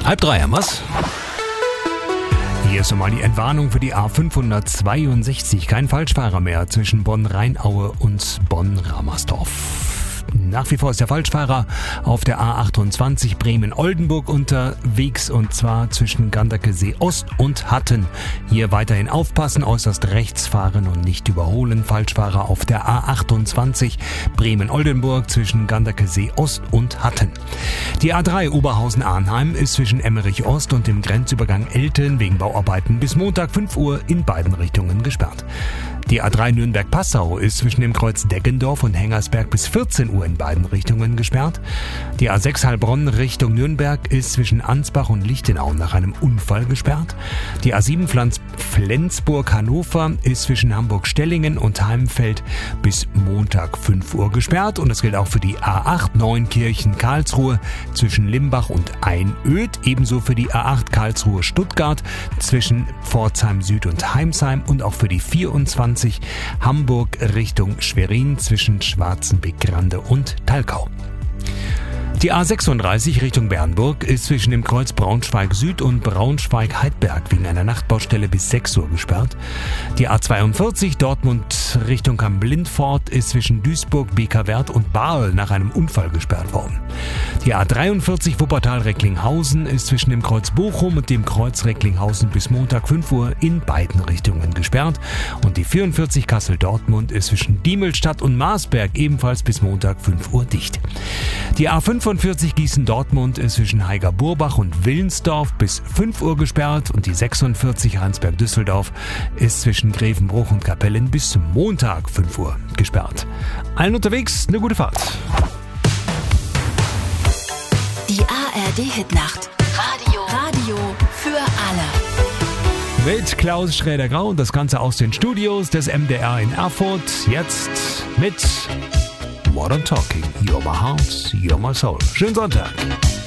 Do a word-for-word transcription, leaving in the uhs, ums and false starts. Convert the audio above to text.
Halb drei haben wir's. Hier ist nochmal die Entwarnung für die A fünfhundertzweiundsechzig. Kein Falschfahrer mehr zwischen Bonn-Rheinaue und Bonn-Ramersdorf. Nach wie vor ist der Falschfahrer auf der A achtundzwanzig Bremen-Oldenburg unterwegs, und zwar zwischen Ganderkesee Ost und Hatten. Hier weiterhin aufpassen, äußerst rechts fahren und nicht überholen. Falschfahrer auf der A achtundzwanzig Bremen-Oldenburg zwischen Ganderkesee Ost und Hatten. Die A drei Oberhausen-Arnheim ist zwischen Emmerich Ost und dem Grenzübergang Elten wegen Bauarbeiten bis Montag fünf Uhr in beiden Richtungen gesperrt. Die A drei Nürnberg-Passau ist zwischen dem Kreuz Deggendorf und Hengersberg bis vierzehn Uhr in beiden Richtungen gesperrt. Die A sechs Heilbronn Richtung Nürnberg ist zwischen Ansbach und Lichtenau nach einem Unfall gesperrt. Die A sieben Flensburg-Hannover ist zwischen Hamburg-Stellingen und Heimfeld bis Montag fünf Uhr gesperrt. Und das gilt auch für die A acht Neunkirchen-Karlsruhe zwischen Limbach und Einöd. Ebenso für die A acht Karlsruhe-Stuttgart zwischen Pforzheim Süd und Heimsheim und auch für die vierundzwanzig Hamburg Richtung Schwerin zwischen Schwarzenbeck-Grande und Talkau. Die A sechsunddreißig Richtung Bernburg ist zwischen dem Kreuz Braunschweig Süd und Braunschweig-Heidberg wegen einer Nachtbaustelle bis sechs Uhr gesperrt. Die A zweiundvierzig Dortmund Richtung Kamp-Lindfort ist zwischen Duisburg, Bekerwerth und Bahl nach einem Unfall gesperrt worden. Die A dreiundvierzig Wuppertal-Recklinghausen ist zwischen dem Kreuz Bochum und dem Kreuz Recklinghausen bis Montag fünf Uhr in beiden Richtungen gesperrt. Und die vierundvierzig Kassel-Dortmund ist zwischen Diemelstadt und Marsberg ebenfalls bis Montag fünf Uhr dicht. Die A fünfundvierzig Gießen-Dortmund ist zwischen Heiger-Burbach und Willensdorf bis fünf Uhr gesperrt, und die sechsundvierzig Heinsberg-Düsseldorf ist zwischen Grevenbruch und Kapellen bis Montag fünf Uhr gesperrt. Allen unterwegs eine gute Fahrt. Die A R D-Hitnacht. Radio. Radio für alle. Mit Klaus Schräder-Grau und das Ganze aus den Studios des M D R in Erfurt. Jetzt mit Modern Talking. You're my heart, you're my soul. Schönen Sonntag.